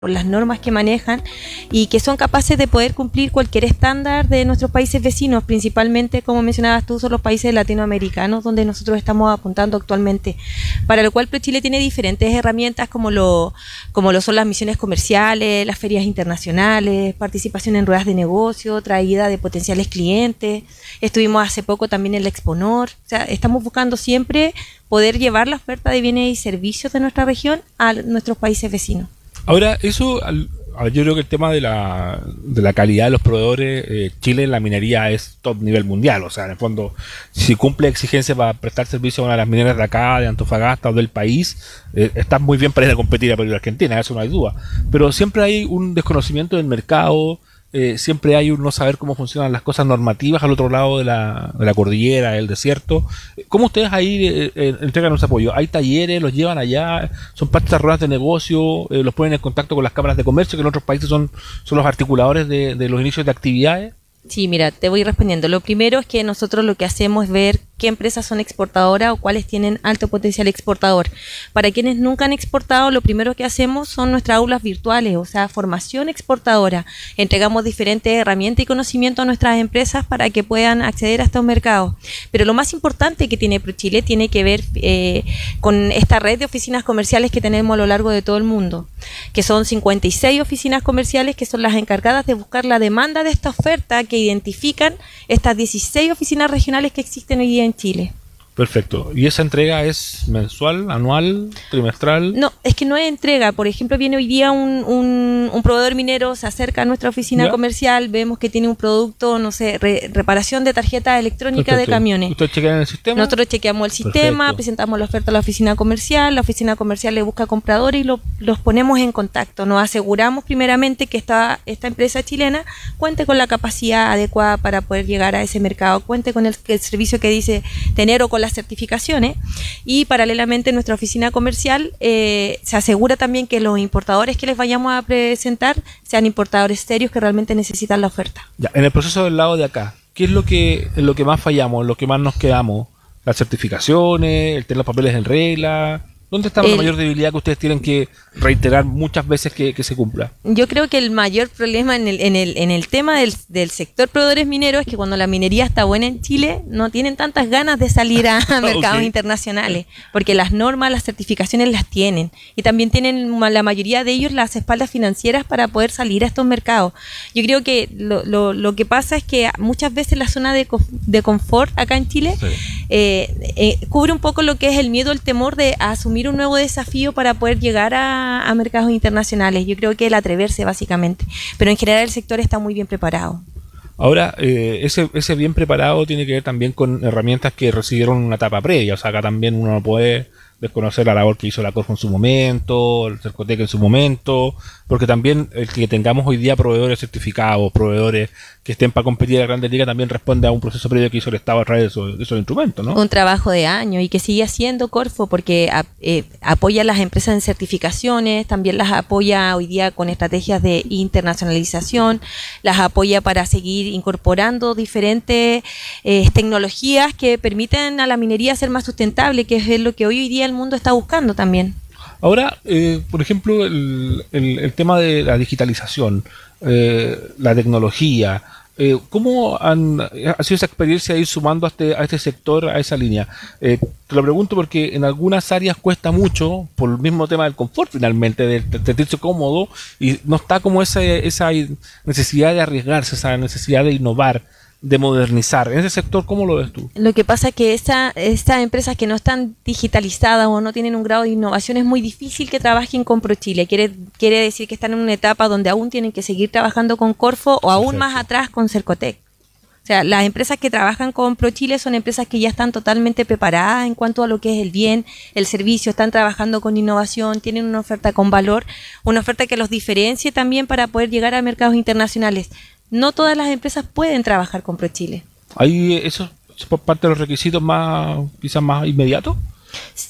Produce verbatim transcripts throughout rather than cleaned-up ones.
por las normas que manejan y que son capaces de poder cumplir cualquier estándar de nuestros países vecinos, principalmente, como mencionabas tú, son los países latinoamericanos donde nosotros estamos apuntando actualmente, para lo cual ProChile tiene diferentes herramientas como lo, como lo son las misiones comerciales, las ferias internacionales, participación en ruedas de negocio, traída de potenciales clientes. Estuvimos hace poco también en la Exponor. O sea, estamos buscando siempre poder llevar la oferta de bienes y servicios de nuestra región a nuestros países vecinos. Ahora, eso, yo creo que el tema de la, de la calidad de los proveedores, eh, Chile en la minería es top nivel mundial, o sea, en el fondo, si cumple exigencias para prestar servicio a una de las mineras de acá, de Antofagasta o del país, eh, está muy bien para ir a competir a Perú y Argentina, eso no hay duda, pero siempre hay un desconocimiento del mercado, eh, siempre hay un no saber cómo funcionan las cosas normativas al otro lado de la, de la cordillera, del desierto. ¿Cómo ustedes ahí eh, eh, entregan ese apoyo? ¿Hay talleres? ¿Los llevan allá? ¿Son parte de ruedas de negocio? Eh, ¿Los ponen en contacto con las cámaras de comercio, que en otros países son, son los articuladores de, de los inicios de actividades? Sí, mira, te voy respondiendo. Lo primero es que nosotros lo que hacemos es ver qué empresas son exportadoras o cuáles tienen alto potencial exportador. Para quienes nunca han exportado, lo primero que hacemos son nuestras aulas virtuales, o sea, formación exportadora. Entregamos diferentes herramientas y conocimiento a nuestras empresas para que puedan acceder a estos mercados. Pero lo más importante que tiene ProChile tiene que ver eh, con esta red de oficinas comerciales que tenemos a lo largo de todo el mundo, que son cincuenta y seis oficinas comerciales que son las encargadas de buscar la demanda de esta oferta, que identifican estas dieciséis oficinas regionales que existen hoy día en Chile. Perfecto. ¿Y esa entrega es mensual, anual, trimestral? No, es que no es entrega. Por ejemplo, viene hoy día un, un, un proveedor minero, se acerca a nuestra oficina ¿Ya? comercial, vemos que tiene un producto, no sé, re, reparación de tarjeta electrónica Perfecto. de camiones. ¿Ustedes chequean el sistema? Nosotros chequeamos el sistema, Perfecto. presentamos la oferta a la oficina comercial, la oficina comercial le busca compradores y lo, los ponemos en contacto. Nos aseguramos primeramente que esta, esta empresa chilena cuente con la capacidad adecuada para poder llegar a ese mercado, cuente con el, el servicio que dice tener o con las certificaciones, y paralelamente nuestra oficina comercial eh, se asegura también que los importadores que les vayamos a presentar sean importadores serios que realmente necesitan la oferta. Ya, en el proceso del lado de acá, ¿qué es lo que, en lo que más fallamos, lo que más nos quedamos? ¿Las certificaciones, el tener los papeles en regla? ¿Dónde está la el, mayor debilidad que ustedes tienen que reiterar muchas veces que, que se cumpla? Yo creo que el mayor problema en el, en el, en el tema del, del sector proveedores mineros es que cuando la minería está buena en Chile, no tienen tantas ganas de salir a, a mercados okay. internacionales, porque las normas, las certificaciones las tienen, y también tienen la mayoría de ellos las espaldas financieras para poder salir a estos mercados. Yo creo que lo, lo, lo que pasa es que muchas veces la zona de, de confort acá en Chile sí. eh, eh, cubre un poco lo que es el miedo, el temor de asumir un nuevo desafío para poder llegar a, a mercados internacionales. Yo creo que el atreverse básicamente, pero en general el sector está muy bien preparado. Ahora, eh, ese, ese bien preparado tiene que ver también con herramientas que recibieron una etapa previa, o sea, acá también uno no puede desconocer la labor que hizo la Corfo en su momento, el Cercotec en su momento, porque también el que tengamos hoy día proveedores certificados, proveedores que estén para competir en la Grande Liga, también responde a un proceso previo que hizo el Estado a través de esos, de esos instrumentos, ¿no? Un trabajo de años y que sigue haciendo Corfo, porque a, eh, apoya a las empresas en certificaciones, también las apoya hoy día con estrategias de internacionalización, las apoya para seguir incorporando diferentes eh, tecnologías que permiten a la minería ser más sustentable, que es lo que hoy, hoy día el mundo está buscando también. Ahora, eh, por ejemplo, el, el, el tema de la digitalización, eh, la tecnología, eh, ¿cómo han, ha sido esa experiencia de ir sumando a este, a este sector, a esa línea? Eh, te lo pregunto porque en algunas áreas cuesta mucho, por el mismo tema del confort finalmente, de, de sentirse cómodo, y no está como esa, esa necesidad de arriesgarse, esa necesidad de innovar, de modernizar. En ese sector, ¿cómo lo ves tú? Lo que pasa es que esa, estas empresas que no están digitalizadas o no tienen un grado de innovación, es muy difícil que trabajen con ProChile. Quiere, quiere decir que están en una etapa donde aún tienen que seguir trabajando con Corfo o aún Perfecto. más atrás con Cercotec. O sea, las empresas que trabajan con ProChile son empresas que ya están totalmente preparadas en cuanto a lo que es el bien, el servicio, están trabajando con innovación, tienen una oferta con valor, una oferta que los diferencie también para poder llegar a mercados internacionales. No todas las empresas pueden trabajar con ProChile. ¿Hay eso por parte de los requisitos más, quizás más inmediatos?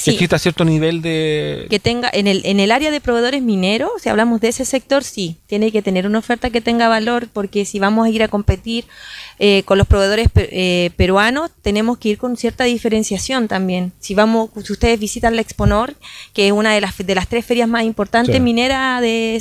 Sí. Que exista cierto nivel de... Que tenga, en el, en el área de proveedores mineros, si hablamos de ese sector, sí, tiene que tener una oferta que tenga valor, porque si vamos a ir a competir eh, con los proveedores eh, peruanos, tenemos que ir con cierta diferenciación también. Si vamos, si ustedes visitan la Exponor, que es una de las, de las tres ferias más importantes Sí. mineras de